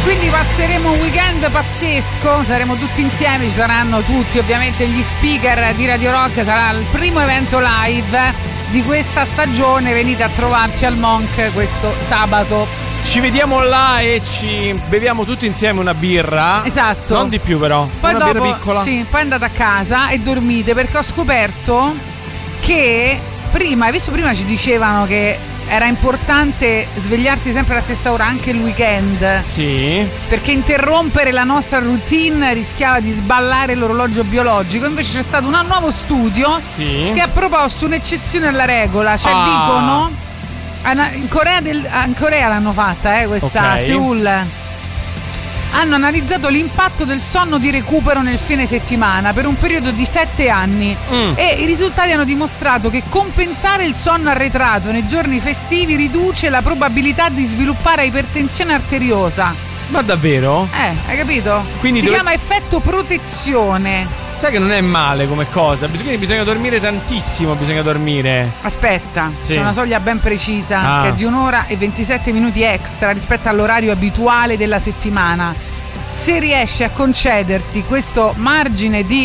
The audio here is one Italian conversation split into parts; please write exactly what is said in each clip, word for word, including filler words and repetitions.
Quindi passeremo un weekend pazzesco, saremo tutti insieme, ci saranno tutti ovviamente gli speaker di Radio Rock, sarà il primo evento live di questa stagione, venite a trovarci al Monk questo sabato. Ci vediamo là e ci beviamo tutti insieme una birra. Esatto. Non di più però, poi una dopo, birra piccola. Sì, poi andate a casa e dormite, perché ho scoperto che prima, hai visto prima ci dicevano che era importante svegliarsi sempre alla stessa ora anche il weekend. Sì. Perché interrompere la nostra routine rischiava di sballare l'orologio biologico. Invece c'è stato un nuovo studio sì. che ha proposto un'eccezione alla regola. Cioè ah. dicono in Corea, del, in Corea l'hanno fatta eh, questa okay. Seoul. Hanno analizzato l'impatto del sonno di recupero nel fine settimana per un periodo di sette anni mm. e i risultati hanno dimostrato che compensare il sonno arretrato nei giorni festivi riduce la probabilità di sviluppare ipertensione arteriosa. Ma davvero? Eh, hai capito? Quindi si dove... chiama effetto protezione. Sai che non è male come cosa, quindi bisogna dormire tantissimo, bisogna dormire. Aspetta, sì. C'è una soglia ben precisa ah. che è di un'ora e ventisette minuti extra rispetto all'orario abituale della settimana. Se riesci a concederti questo margine di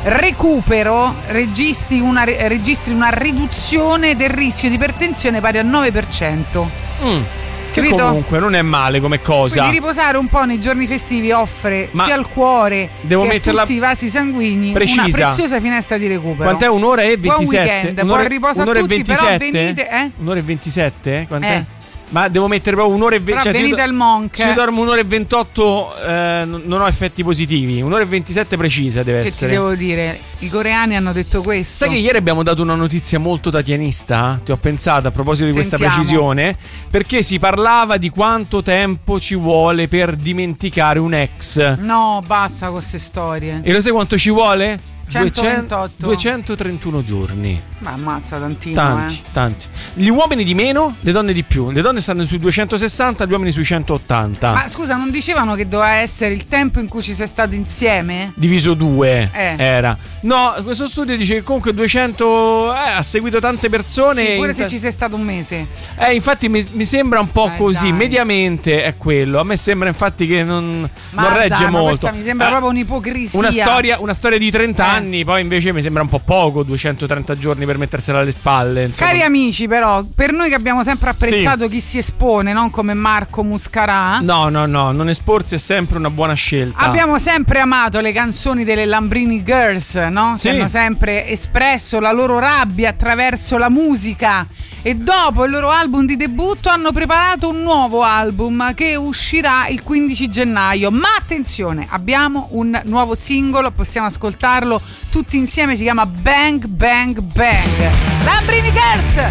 recupero, registri una, registri una riduzione del rischio di ipertensione pari al nove per cento. Mm. Che capito? Comunque non è male come cosa. Quindi riposare un po' nei giorni festivi offre Ma sia al cuore devo che metterla a tutti i vasi sanguigni precisa. Una preziosa finestra di recupero. Quant'è? Un'ora e ventisette? Buon weekend, un'ora, buon riposo un'ora a tutti, e ventisette? però venite eh? Un'ora e ventisette? Quant'è? Eh. Ma devo mettere proprio un'ora e ventotto. Cioè, venite al Monk. Se io dormo un'ora e ventotto eh, non ho effetti positivi. Un'ora e ventisette precisa deve che essere. Che ti devo dire? I coreani hanno detto questo. Sai che ieri abbiamo dato una notizia molto tatianista? Ti ho pensato a proposito di Sentiamo. questa precisione. Perché si parlava di quanto tempo ci vuole per dimenticare un ex. No, basta con queste storie. E lo sai quanto ci vuole? centoventotto duecentotrentuno giorni. Ma ammazza tantino. Tanti, eh. tanti. Gli uomini di meno, le donne di più. Le donne stanno sui duecentosessanta, gli uomini sui centottanta. Ma scusa, non dicevano che doveva essere il tempo in cui ci sei stato insieme? Diviso due eh. era. No, questo studio dice che comunque duecento eh, ha seguito tante persone. Sì, pure in... se ci sei stato un mese. Eh, infatti mi, mi sembra un po' eh, così. dai. Mediamente è quello. A me sembra infatti che non, non regge dai, molto. Ma questa mi sembra eh, proprio un'ipocrisia. Una storia, una storia di trenta eh. anni, poi invece mi sembra un po' poco, duecentotrenta giorni per mettersela alle spalle. Insomma. Cari amici, però, per noi che abbiamo sempre apprezzato sì. chi si espone, non come Marco Muscarà. No, no, no, non esporsi è sempre una buona scelta. Abbiamo sempre amato le canzoni delle Lambrini Girls, no? Sì. Che hanno sempre espresso la loro rabbia attraverso la musica. E dopo il loro album di debutto hanno preparato un nuovo album che uscirà il quindici gennaio. Ma attenzione, abbiamo un nuovo singolo, possiamo ascoltarlo tutti insieme, si chiama Bang Bang Bang. Lambrini Girls!